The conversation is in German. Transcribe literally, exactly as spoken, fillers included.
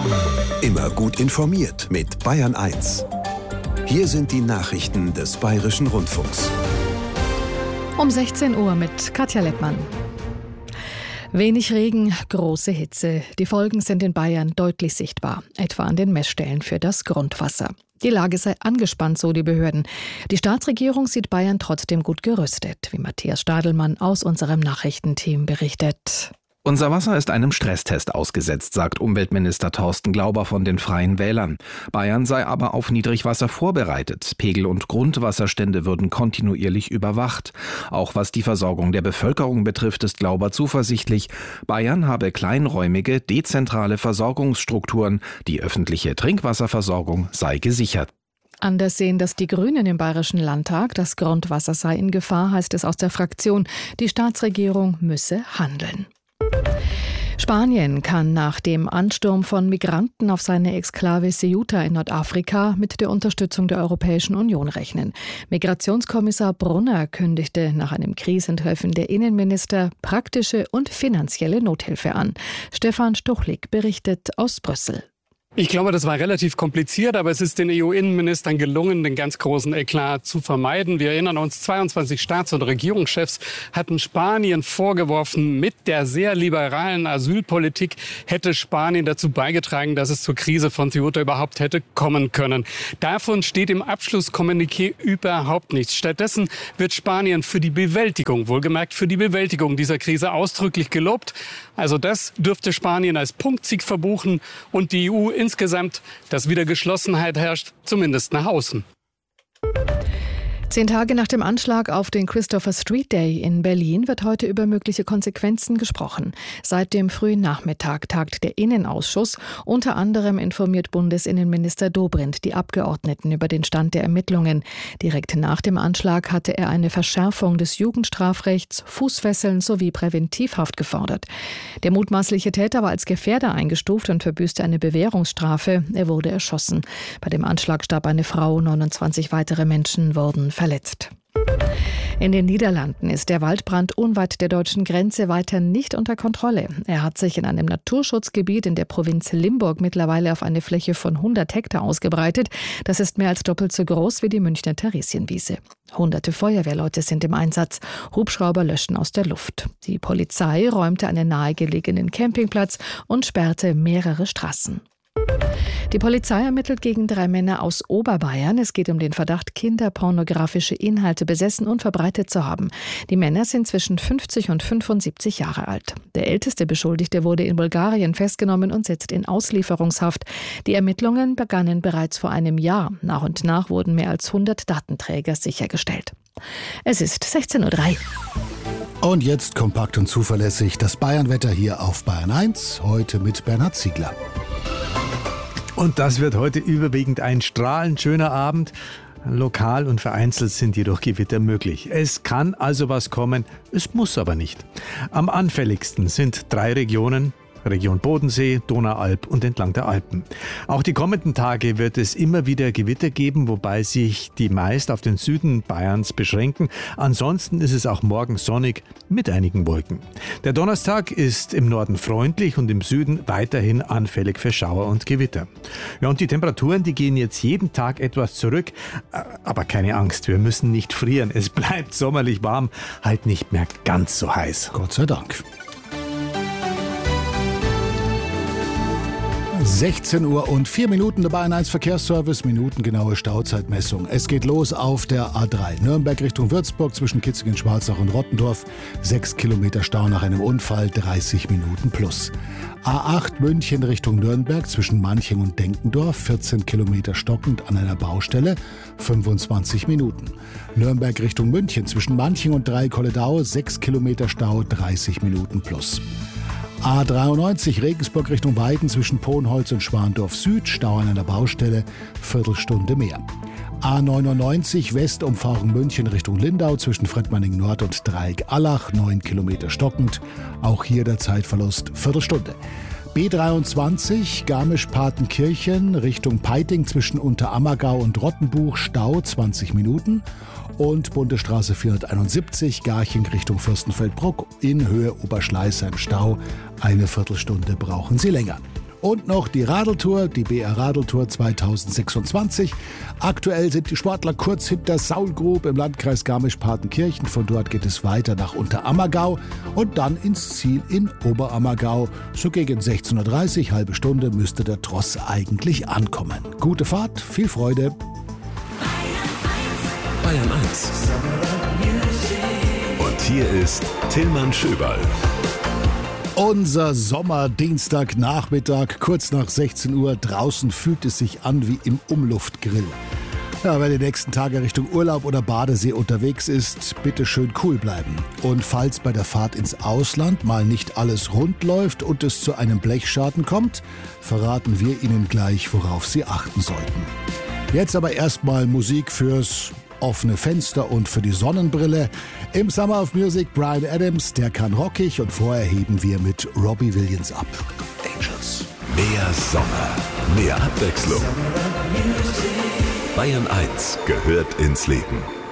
Immer gut informiert mit Bayern eins. Hier sind die Nachrichten des Bayerischen Rundfunks. Um sechzehn Uhr mit Katja Lettmann. Wenig Regen, große Hitze. Die Folgen sind in Bayern deutlich sichtbar, etwa an den Messstellen für das Grundwasser. Die Lage sei angespannt, so die Behörden. Die Staatsregierung sieht Bayern trotzdem gut gerüstet, wie Matthias Stadelmann aus unserem Nachrichtenteam berichtet. Unser Wasser ist einem Stresstest ausgesetzt, sagt Umweltminister Thorsten Glauber von den Freien Wählern. Bayern sei aber auf Niedrigwasser vorbereitet. Pegel- und Grundwasserstände würden kontinuierlich überwacht. Auch was die Versorgung der Bevölkerung betrifft, ist Glauber zuversichtlich. Bayern habe kleinräumige, dezentrale Versorgungsstrukturen. Die öffentliche Trinkwasserversorgung sei gesichert. Anders sehen das die Grünen im Bayerischen Landtag. Das Grundwasser sei in Gefahr, heißt es aus der Fraktion. Die Staatsregierung müsse handeln. Spanien kann nach dem Ansturm von Migranten auf seine Exklave Ceuta in Nordafrika mit der Unterstützung der Europäischen Union rechnen. Migrationskommissar Brunner kündigte nach einem Krisentreffen der Innenminister praktische und finanzielle Nothilfe an. Stefan Stuchlik berichtet aus Brüssel. Ich glaube, das war relativ kompliziert, aber es ist den E U-Innenministern gelungen, den ganz großen Eklat zu vermeiden. Wir erinnern uns, zweiundzwanzig Staats- und Regierungschefs hatten Spanien vorgeworfen, mit der sehr liberalen Asylpolitik hätte Spanien dazu beigetragen, dass es zur Krise von Ceuta überhaupt hätte kommen können. Davon steht im Abschlusskommuniqué überhaupt nichts. Stattdessen wird Spanien für die Bewältigung, wohlgemerkt für die Bewältigung dieser Krise ausdrücklich gelobt. Also das dürfte Spanien als Punktsieg verbuchen und die E U insgesamt, dass wieder Geschlossenheit herrscht, zumindest nach außen. Zehn Tage nach dem Anschlag auf den Christopher Street Day in Berlin wird heute über mögliche Konsequenzen gesprochen. Seit dem frühen Nachmittag tagt der Innenausschuss. Unter anderem informiert Bundesinnenminister Dobrindt die Abgeordneten über den Stand der Ermittlungen. Direkt nach dem Anschlag hatte er eine Verschärfung des Jugendstrafrechts, Fußfesseln sowie Präventivhaft gefordert. Der mutmaßliche Täter war als Gefährder eingestuft und verbüßte eine Bewährungsstrafe. Er wurde erschossen. Bei dem Anschlag starb eine Frau, neunundzwanzig weitere Menschen wurden verletzt. verletzt. In den Niederlanden ist der Waldbrand unweit der deutschen Grenze weiter nicht unter Kontrolle. Er hat sich in einem Naturschutzgebiet in der Provinz Limburg mittlerweile auf eine Fläche von hundert Hektar ausgebreitet. Das ist mehr als doppelt so groß wie die Münchner Theresienwiese. Hunderte Feuerwehrleute sind im Einsatz. Hubschrauber löschen aus der Luft. Die Polizei räumte einen nahegelegenen Campingplatz und sperrte mehrere Straßen. Die Polizei ermittelt gegen drei Männer aus Oberbayern. Es geht um den Verdacht, kinderpornografische Inhalte besessen und verbreitet zu haben. Die Männer sind zwischen fünfzig und fünfundsiebzig Jahre alt. Der älteste Beschuldigte wurde in Bulgarien festgenommen und sitzt in Auslieferungshaft. Die Ermittlungen begannen bereits vor einem Jahr. Nach und nach wurden mehr als hundert Datenträger sichergestellt. Es ist sechzehn Uhr drei. Und jetzt kompakt und zuverlässig das Bayernwetter hier auf Bayern eins. Heute mit Bernhard Ziegler. Und das wird heute überwiegend ein strahlend schöner Abend. Lokal und vereinzelt sind jedoch Gewitter möglich. Es kann also was kommen, es muss aber nicht. Am anfälligsten sind drei Regionen. Region Bodensee, Donaualb und entlang der Alpen. Auch die kommenden Tage wird es immer wieder Gewitter geben, wobei sich die meist auf den Süden Bayerns beschränken. Ansonsten ist es auch morgen sonnig mit einigen Wolken. Der Donnerstag ist im Norden freundlich und im Süden weiterhin anfällig für Schauer und Gewitter. Ja, und die Temperaturen, die gehen jetzt jeden Tag etwas zurück. Aber keine Angst, wir müssen nicht frieren. Es bleibt sommerlich warm, halt nicht mehr ganz so heiß. Gott sei Dank. sechzehn Uhr und vier Minuten, der Bayern eins Verkehrsservice, minutengenaue Stauzeitmessung. Es geht los auf der A drei. Nürnberg Richtung Würzburg zwischen Kitzingen, Schmalzach und Rottendorf. sechs Kilometer Stau nach einem Unfall, dreißig Minuten plus. A acht München Richtung Nürnberg zwischen Manching und Denkendorf. vierzehn Kilometer stockend an einer Baustelle, fünfundzwanzig Minuten. Nürnberg Richtung München zwischen Manching und Dreikolledau. sechs Kilometer Stau, dreißig Minuten plus. A dreiundneunzig Regensburg Richtung Weiden zwischen Pohnholz und Schwandorf Süd, Stau an einer Baustelle, Viertelstunde mehr. A neunundneunzig Westumfahrung München Richtung Lindau zwischen Fredmanning Nord und Dreieck-Allach, neun Kilometer stockend, auch hier der Zeitverlust Viertelstunde. B dreiundzwanzig Garmisch-Partenkirchen Richtung Peiting zwischen Unterammergau und Rottenbuch, Stau zwanzig Minuten. Und Bundesstraße vierhunderteinundsiebzig Garching Richtung Fürstenfeldbruck in Höhe Oberschleißheim Stau. Eine Viertelstunde brauchen Sie länger. Und noch die Radeltour, die B R Radeltour zweitausendsechsundzwanzig. Aktuell sind die Sportler kurz hinter Saulgrub im Landkreis Garmisch-Partenkirchen. Von dort geht es weiter nach Unterammergau und dann ins Ziel in Oberammergau. So gegen sechzehn Uhr dreißig, halbe Stunde, müsste der Tross eigentlich ankommen. Gute Fahrt, viel Freude. Bayern eins. Und hier ist Tillmann Schöberl. Unser Sommerdienstagnachmittag, kurz nach sechzehn Uhr. Draußen fühlt es sich an wie im Umluftgrill. Ja, wer die nächsten Tage Richtung Urlaub oder Badesee unterwegs ist, bitte schön cool bleiben. Und falls bei der Fahrt ins Ausland mal nicht alles rund läuft und es zu einem Blechschaden kommt, verraten wir Ihnen gleich, worauf Sie achten sollten. Jetzt aber erstmal Musik fürs offene Fenster und für die Sonnenbrille. Im Summer of Music Bryan Adams, der kann rockig, und vorher heben wir mit Robbie Williams ab. Angels. Mehr Sommer, mehr Abwechslung. Bayern eins gehört ins Leben.